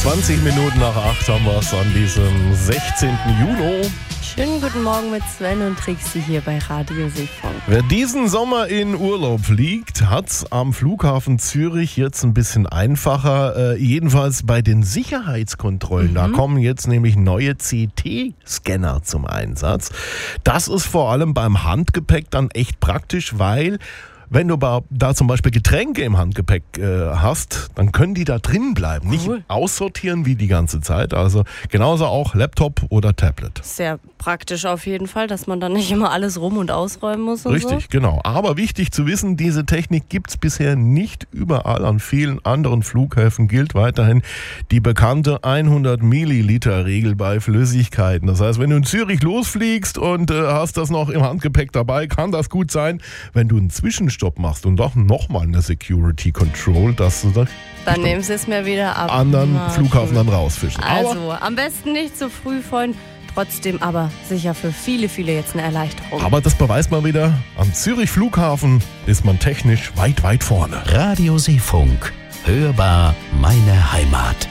20 Minuten nach 8 haben wir es an diesem 16. Juni. Schönen guten Morgen mit Sven und Trixie hier bei Radio Seefunk. Wer diesen Sommer in Urlaub fliegt, hat es am Flughafen Zürich jetzt ein bisschen einfacher. Jedenfalls bei den Sicherheitskontrollen. Da kommen jetzt nämlich neue CT-Scanner zum Einsatz. Das ist vor allem beim Handgepäck dann echt praktisch, weil wenn du da zum Beispiel Getränke im Handgepäck hast, dann können die da drin bleiben. Nicht aussortieren wie die ganze Zeit. Also genauso auch Laptop oder Tablet. Sehr praktisch auf jeden Fall, dass man dann nicht immer alles rum- und ausräumen muss und Richtig, genau. Aber wichtig zu wissen, diese Technik gibt es bisher nicht überall. An vielen anderen Flughäfen gilt weiterhin die bekannte 100 Milliliter Regel bei Flüssigkeiten. Das heißt, wenn du in Zürich losfliegst und hast das noch im Handgepäck dabei, kann das gut sein, wenn du einen Zwischenstopp machst und doch nochmal eine Security Control, dass du dann nehmen sie es mir wieder ab. Anderen Flughafen dann rausfischen. Also am besten nicht zu früh, Freund. Trotzdem aber sicher für viele, viele jetzt eine Erleichterung. Aber das beweist mal wieder, am Zürich Flughafen ist man technisch weit, weit vorne. Radio Seefunk. Hörbar meine Heimat.